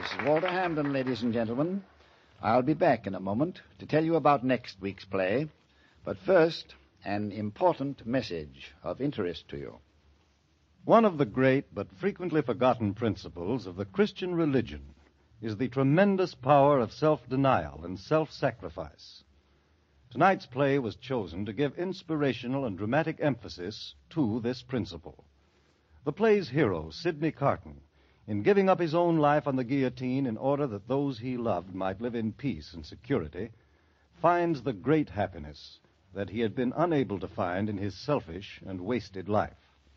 This is Walter Hamden, ladies and gentlemen. I'll be back in a moment to tell you about next week's play. But first, an important message of interest to you. One of the great but frequently forgotten principles of the Christian religion is the tremendous power of self-denial and self-sacrifice. Tonight's play was chosen to give inspirational and dramatic emphasis to this principle. The play's hero, Sidney Carton, in giving up his own life on the guillotine in order that those he loved might live in peace and security, finds the great happiness that he had been unable to find in his selfish and wasted life.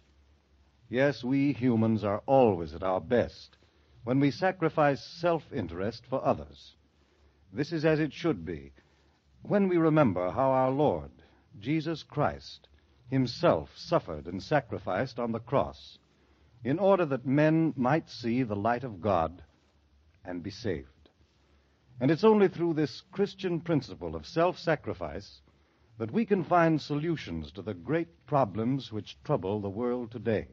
Yes, we humans are always at our best when we sacrifice self-interest for others. This is as it should be when we remember how our Lord, Jesus Christ, himself suffered and sacrificed on the cross in order that men might see the light of God and be saved. And it's only through this Christian principle of self-sacrifice that we can find solutions to the great problems which trouble the world today.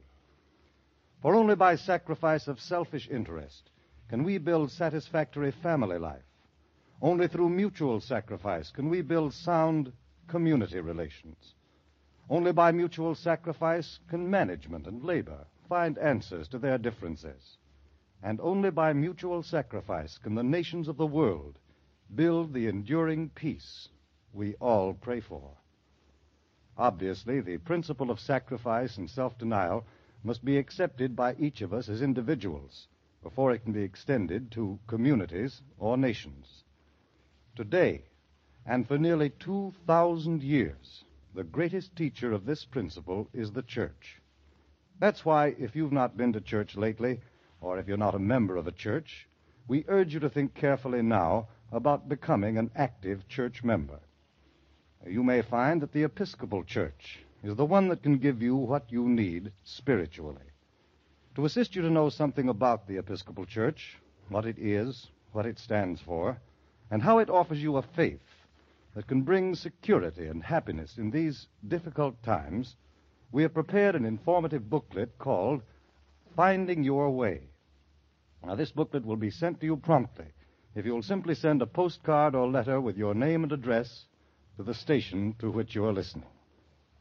For only by sacrifice of selfish interest can we build satisfactory family life. Only through mutual sacrifice can we build sound community relations. Only by mutual sacrifice can management and labor find answers to their differences. And only by mutual sacrifice can the nations of the world build the enduring peace we all pray for. Obviously, the principle of sacrifice and self-denial must be accepted by each of us as individuals before it can be extended to communities or nations. Today, and for nearly 2,000 years, the greatest teacher of this principle is the church. That's why, if you've not been to church lately, or if you're not a member of a church, we urge you to think carefully now about becoming an active church member. You may find that the Episcopal Church is the one that can give you what you need spiritually. To assist you to know something about the Episcopal Church, what it is, what it stands for, and how it offers you a faith that can bring security and happiness in these difficult times, we have prepared an informative booklet called Finding Your Way. Now, this booklet will be sent to you promptly if you'll simply send a postcard or letter with your name and address to the station to which you are listening.